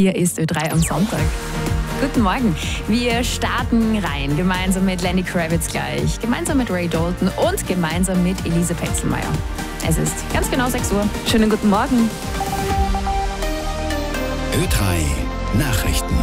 Hier ist Ö3 am Sonntag. Guten Morgen. Wir starten rein, gemeinsam mit Lenny Kravitz gleich, gemeinsam mit Ray Dalton und gemeinsam mit Elise Petzelmeier. Es ist ganz genau 6 Uhr. Schönen guten Morgen. Ö3 Nachrichten.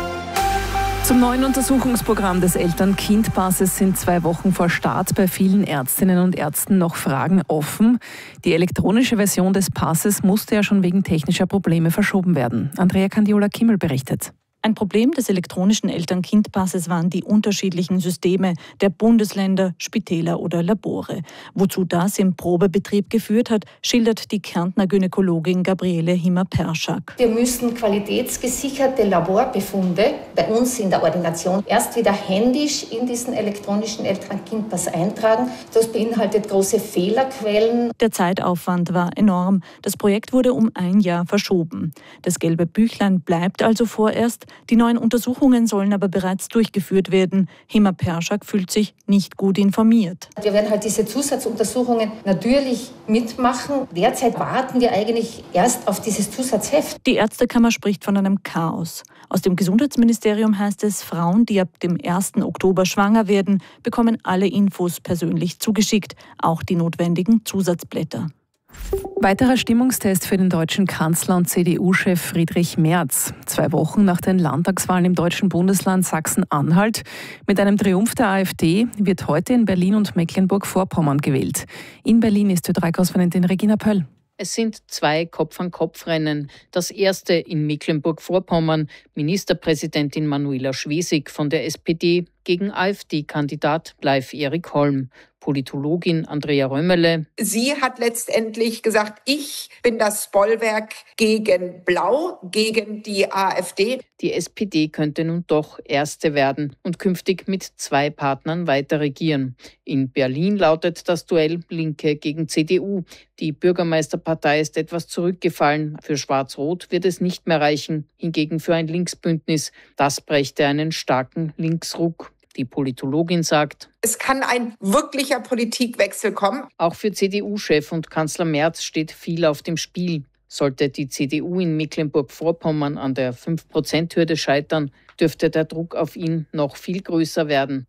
Zum neuen Untersuchungsprogramm des Eltern-Kind-Passes sind 2 Wochen vor Start bei vielen Ärztinnen und Ärzten noch Fragen offen. Die elektronische Version des Passes musste ja schon wegen technischer Probleme verschoben werden. Andrea Candiola-Kimmel berichtet. Ein Problem des elektronischen Eltern-Kind-Passes waren die unterschiedlichen Systeme der Bundesländer, Spitäler oder Labore. Wozu das im Probebetrieb geführt hat, schildert die Kärntner Gynäkologin Gabriele Himmer-Perschak. Wir müssen qualitätsgesicherte Laborbefunde bei uns in der Ordination erst wieder händisch in diesen elektronischen Eltern-Kind-Pass eintragen. Das beinhaltet große Fehlerquellen. Der Zeitaufwand war enorm. Das Projekt wurde um 1 Jahr verschoben. Das gelbe Büchlein bleibt also vorerst. Die neuen Untersuchungen sollen aber bereits durchgeführt werden. Himmer-Perschak fühlt sich nicht gut informiert. Wir werden halt diese Zusatzuntersuchungen natürlich mitmachen. Derzeit warten wir eigentlich erst auf dieses Zusatzheft. Die Ärztekammer spricht von einem Chaos. Aus dem Gesundheitsministerium heißt es, Frauen, die ab dem 1. Oktober schwanger werden, bekommen alle Infos persönlich zugeschickt, auch die notwendigen Zusatzblätter. Weiterer Stimmungstest für den deutschen Kanzler und CDU-Chef Friedrich Merz. 2 Wochen nach den Landtagswahlen im deutschen Bundesland Sachsen-Anhalt. Mit einem Triumph der AfD wird heute in Berlin und Mecklenburg-Vorpommern gewählt. In Berlin ist Ö3-Korrespondentin Regina Pöll. Es sind 2 Kopf-an-Kopf-Rennen. Das erste in Mecklenburg-Vorpommern. Ministerpräsidentin Manuela Schwesig von der SPD gegen AfD-Kandidat Leif Erik Holm. Politologin Andrea Römerle. Sie hat letztendlich gesagt, ich bin das Bollwerk gegen Blau, gegen die AfD. Die SPD könnte nun doch Erste werden und künftig mit 2 Partnern weiter regieren. In Berlin lautet das Duell Linke gegen CDU. Die Bürgermeisterpartei ist etwas zurückgefallen. Für Schwarz-Rot wird es nicht mehr reichen, hingegen für ein Linksbündnis. Das brächte einen starken Linksruck. Die Politologin sagt, es kann ein wirklicher Politikwechsel kommen. Auch für CDU-Chef und Kanzler Merz steht viel auf dem Spiel. Sollte die CDU in Mecklenburg-Vorpommern an der 5%-Hürde scheitern, dürfte der Druck auf ihn noch viel größer werden.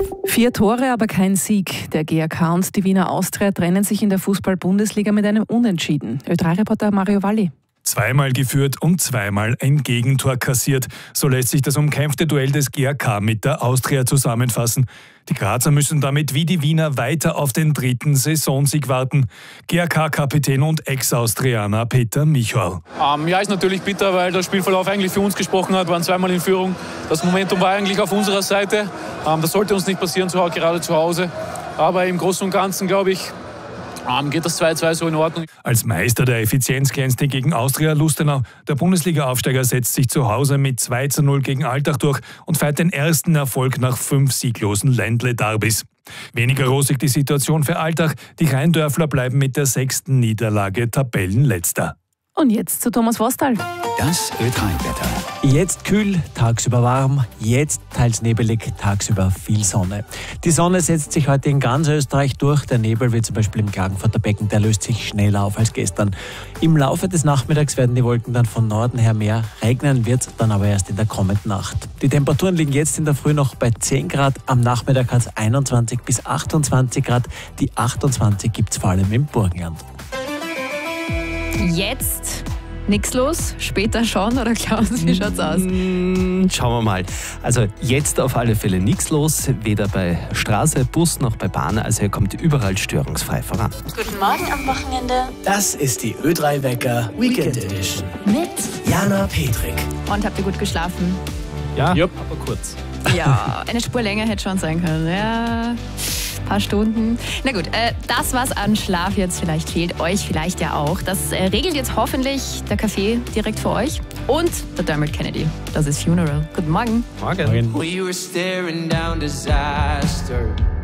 4 Tore, aber kein Sieg. Der GAK und die Wiener Austria trennen sich in der Fußball-Bundesliga mit einem Unentschieden. Ö3-Reporter Mario Valli. 2-mal geführt und 2-mal ein Gegentor kassiert. So lässt sich das umkämpfte Duell des GAK mit der Austria zusammenfassen. Die Grazer müssen damit wie die Wiener weiter auf den 3. Saisonsieg warten. GAK-Kapitän und Ex-Austrianer Peter Michal. Ja, ist natürlich bitter, weil der Spielverlauf eigentlich für uns gesprochen hat. Wir waren 2-mal in Führung. Das Momentum war eigentlich auf unserer Seite. Das sollte uns nicht passieren, gerade zu Hause. Aber im Großen und Ganzen, glaube ich, geht das 2-2 so in Ordnung. Als Meister der Effizienz glänzte gegen Austria Lustenau. Der Bundesliga-Aufsteiger setzt sich zu Hause mit 2-0 gegen Altach durch und feiert den ersten Erfolg nach 5 sieglosen Ländle-Derbys. Weniger rosig die Situation für Altach. Die Rheindörfler bleiben mit der 6. Niederlage Tabellenletzter. Und jetzt zu Thomas Vostal. Das Ö3-Wetter. Jetzt kühl, tagsüber warm, jetzt teils nebelig, tagsüber viel Sonne. Die Sonne setzt sich heute in ganz Österreich durch. Der Nebel, wie zum Beispiel im Klagenfurter Becken, der löst sich schneller auf als gestern. Im Laufe des Nachmittags werden die Wolken dann von Norden her mehr. Regnen wird es dann aber erst in der kommenden Nacht. Die Temperaturen liegen jetzt in der Früh noch bei 10 Grad. Am Nachmittag hat es 21 bis 28 Grad. Die 28 gibt es vor allem im Burgenland. Jetzt nichts los, später schon, oder Klaus, wie schaut's aus? Schauen wir mal. Also jetzt auf alle Fälle nichts los, weder bei Straße, Bus noch bei Bahn. Also hier kommt überall störungsfrei voran. Guten Morgen am Wochenende. Das ist die Ö3-Wecker Weekend Edition. Mit Jana Petrik. Und habt ihr gut geschlafen? Ja, aber kurz. Ja, eine Spur länger hätte schon sein können. Ja, paar Stunden. Na gut, das, was an Schlaf jetzt vielleicht fehlt, euch vielleicht ja auch, das regelt jetzt hoffentlich der Kaffee direkt für euch und der Dermot Kennedy. Das ist Funeral. Guten Morgen. Morgen. We were staring down disaster.